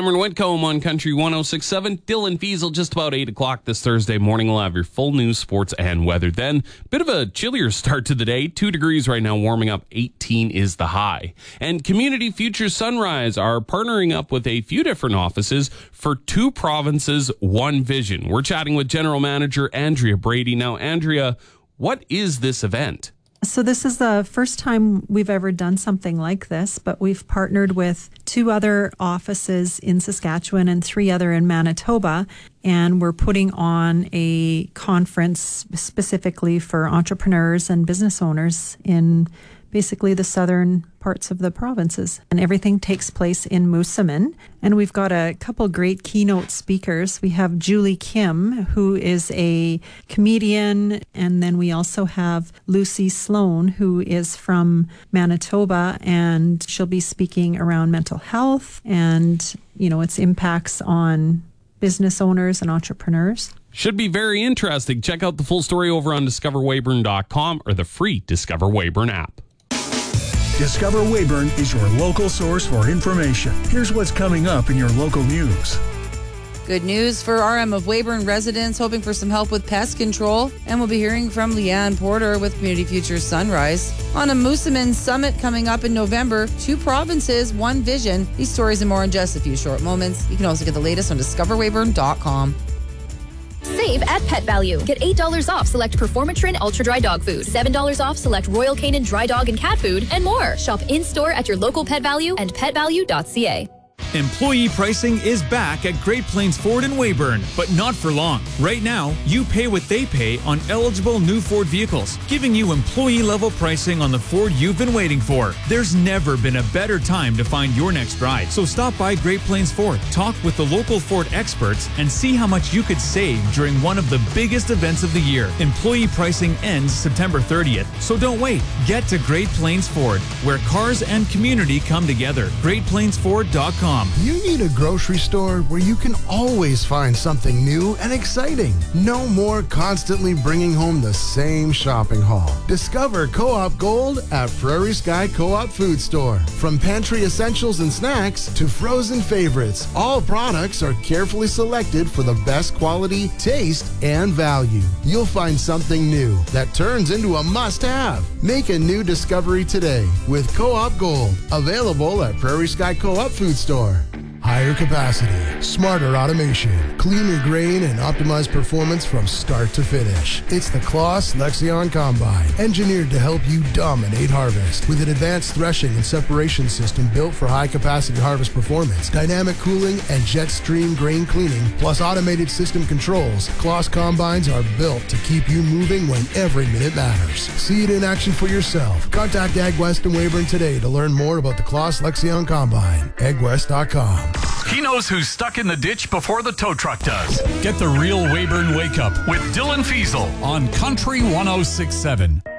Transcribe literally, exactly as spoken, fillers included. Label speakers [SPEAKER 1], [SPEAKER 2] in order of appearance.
[SPEAKER 1] Cameron Whitcomb on Country one oh six point seven. Dylan Fiesel just about eight o'clock this Thursday morning. We'll have your full news, sports, and weather then. Bit of a chillier start to the day. Two degrees right now, warming up. eighteen is the high. And Community Future Sunrise are partnering up with a few different offices for two provinces, one vision. We're chatting with General Manager Andrea Brady. Now, Andrea, what is this event?
[SPEAKER 2] So this is the first time we've ever done something like this, but we've partnered with two other offices in Saskatchewan and three other in Manitoba, and we're putting on a conference specifically for entrepreneurs and business owners in basically the southern parts of the provinces. And everything takes place in Moosomin. And we've got a couple great keynote speakers. We have Julie Kim, who is a comedian. And then we also have Lucy Sloan, who is from Manitoba. And she'll be speaking around mental health and, you know, its impacts on business owners and entrepreneurs.
[SPEAKER 1] Should be very interesting. Check out the full story over on discover weyburn dot com or the free Discover Weyburn app.
[SPEAKER 3] Discover Weyburn is your local source for information. Here's what's coming up in your local news.
[SPEAKER 4] Good news for R M of Weyburn residents hoping for some help with pest control. And we'll be hearing from Leanne Porter with Community Future Sunrise. On a Moosomin Summit coming up in November, two provinces, one vision. These stories and more in just a few short moments. You can also get the latest on discover weyburn dot com.
[SPEAKER 5] Save at Pet Value. Get eight dollars off select Performatrin Ultra Dry Dog Food, seven dollars off select Royal Canin Dry Dog and Cat Food, and more. Shop in-store at your local Pet Value and pet value dot c a.
[SPEAKER 6] Employee pricing is back at Great Plains Ford in Weyburn, but not for long. Right now, you pay what they pay on eligible new Ford vehicles, giving you employee-level pricing on the Ford you've been waiting for. There's never been a better time to find your next ride, so stop by Great Plains Ford, talk with the local Ford experts, and see how much you could save during one of the biggest events of the year. Employee pricing ends September thirtieth, so don't wait. Get to Great Plains Ford, where cars and community come together. great plains ford dot com.
[SPEAKER 7] You need a grocery store where you can always find something new and exciting. No more constantly bringing home the same shopping haul. Discover Co-op Gold at Prairie Sky Co-op Food Store. From pantry essentials and snacks to frozen favorites, all products are carefully selected for the best quality, taste, and value. You'll find something new that turns into a must-have. Make a new discovery today with Co-op Gold. Available at Prairie Sky Co-op Food Store. Higher capacity, smarter automation, cleaner grain, and optimized performance from start to finish. It's the Claas Lexion Combine, engineered to help you dominate harvest. With an advanced threshing and separation system built for high-capacity harvest performance, dynamic cooling, and jet stream grain cleaning, plus automated system controls, Claas Combines are built to keep you moving when every minute matters. See it in action for yourself. Contact AgWest in Weyburn today to learn more about the Claas Lexion Combine. ag west dot com.
[SPEAKER 3] He knows who's stuck in the ditch before the tow truck does. Get the real Weyburn Wake Up with Dylan Fiesel on Country one oh six point seven.